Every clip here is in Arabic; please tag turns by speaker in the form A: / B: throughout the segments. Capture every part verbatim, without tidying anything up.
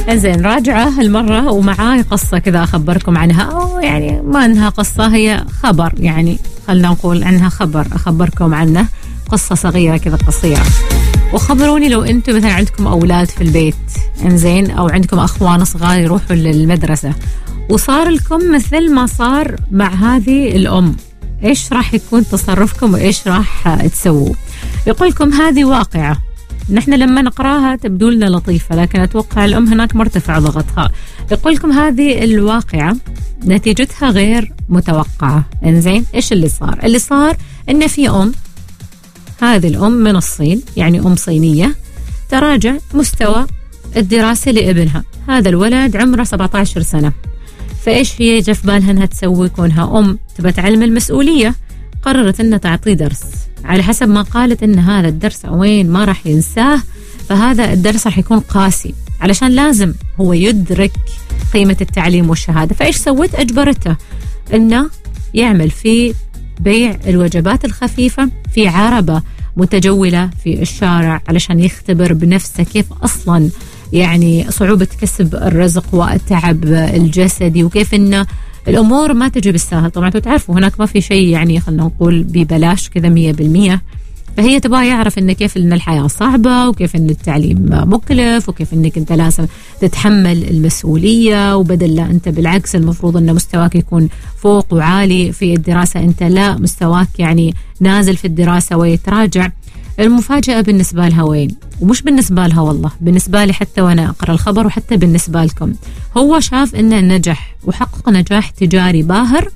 A: انزين راجعة هالمرة ومعاي قصة كذا أخبركم عنها، أو يعني ما أنها قصة، هي خبر، يعني خلنا نقول عنها خبر أخبركم عنه، قصة صغيرة كذا قصيرة. وخبروني لو أنتم مثلا عندكم أولاد في البيت، انزين، أو عندكم أخوان صغار يروحوا للمدرسة وصار لكم مثل ما صار مع هذه الأم، إيش راح يكون تصرفكم وإيش راح تسووا؟ يقولكم هذه واقعة، نحن لما نقراها تبدو لنا لطيفة، لكن أتوقع الأم هناك مرتفع ضغطها. يقولكم هذه الواقعة نتيجتها غير متوقعة. إنزين، إيش اللي صار؟ اللي صار إن في أم، هذه الأم من الصين، يعني أم صينية، تراجع مستوى الدراسة لابنها. هذا الولد عمره سبعة عشر سنة، فإيش هي جا في بالها أنها تسوي؟ كونها أم تبى تعلم المسؤولية، قررت أنها تعطيه درس، على حسب ما قالت أن هذا الدرس وين ما راح ينساه، فهذا الدرس راح يكون قاسي، علشان لازم هو يدرك قيمة التعليم والشهادة. فإيش سوت؟ أجبرته أنه يعمل في بيع الوجبات الخفيفة في عربة متجولة في الشارع، علشان يختبر بنفسه كيف أصلا يعني صعوبة كسب الرزق والتعب الجسدي، وكيف أنه الأمور ما تجي بالسهل. طبعا تعرفوا هناك ما في شيء يعني خلنا نقول ببلاش كذا مية بالمية، فهي تبغى يعرف إن كيف إن الحياة صعبة، وكيف إن التعليم مكلف، وكيف إنك أنت لازم تتحمل المسؤولية، وبدل لا أنت بالعكس المفروض إن مستواك يكون فوق وعالي في الدراسة، أنت لا، مستواك يعني نازل في الدراسة ويتراجع. المفاجأة بالنسبة لها وين؟ ومش بالنسبة لها والله، بالنسبة لي حتى وأنا أقرأ الخبر، وحتى بالنسبة لكم، هو شاف إنه نجح وحقق نجاح تجاري باهر،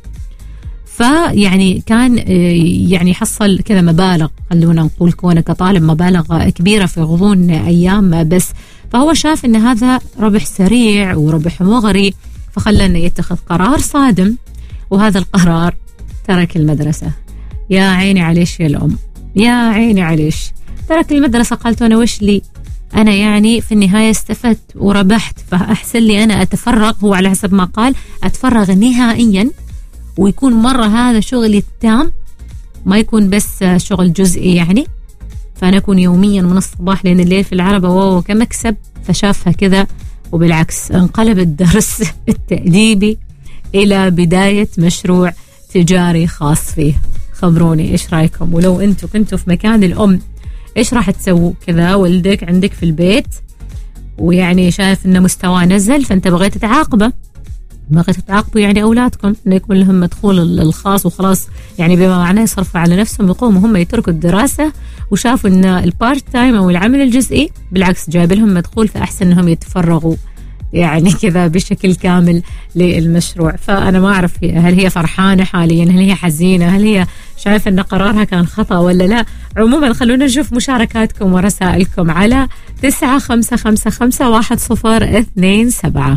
A: فيعني كان يعني حصل كذا مبالغ، خلونا نقول كونه كطالب مبالغ كبيرة في غضون أيام بس، فهو شاف إن هذا ربح سريع وربح مغري، فخلنا يتخذ قرار صادم، وهذا القرار ترك المدرسة. يا عيني عليش يا الأم، يا عيني عليش، ترك المدرسة. قالت أنا وش لي؟ أنا يعني في النهاية استفدت وربحت، فأحسن لي أنا أتفرغ، هو على حسب ما قال أتفرغ نهائيا، ويكون مرة هذا شغلي التام، ما يكون بس شغل جزئي يعني، فأنا أكون يوميا من الصباح لين الليل في العربة، واو كمكسب. فشافها كذا، وبالعكس انقلب الدرس التأديبي إلى بداية مشروع تجاري خاص فيه. خبروني إيش رأيكم؟ ولو أنتوا كنتوا في مكان الأم إيش راح تسووا؟ كذا ولدك عندك في البيت ويعني شايف إنه مستواه نزل، فأنت بغيت تعاقبه، بغيت تعاقبوا يعني أولادكم إنه يكون لهم مدخول الخاص وخلاص، يعني بما معناه يصرفوا على نفسهم، يقوموا هم يتركوا الدراسة، وشافوا إن البارت تايم أو العمل الجزئي بالعكس جايب لهم مدخول، فأحسن إنهم يتفرغوا يعني كذا بشكل كامل للمشروع. فأنا ما أعرف هل هي فرحانة حاليا، هل هي حزينة، هل هي شايفة أن قرارها كان خطأ ولا لا؟ عموما خلونا نشوف مشاركاتكم ورسائلكم على تسعة خمسة خمسة خمسة واحد صفر اثنين سبعة.